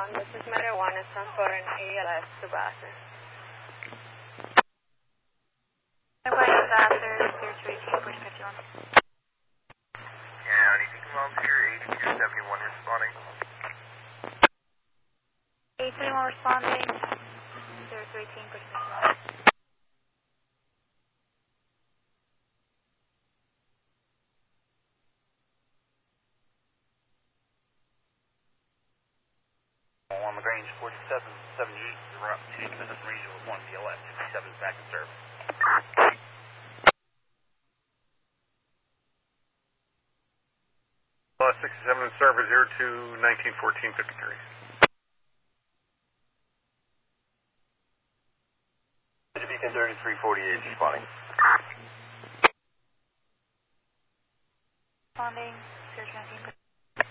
This is Marijuana transporting ALS to base. Disaster, 0218, push 51. County, Deacon Volunteer, 8271 responding. 821 responding, 0218, push 51. On LaGrange, 4770, Tucson Assistant Regional 1, BLS, 57 is back in service. 67 in service, 02 1914 53. Beacon 3348 responding. Responding, 0219, push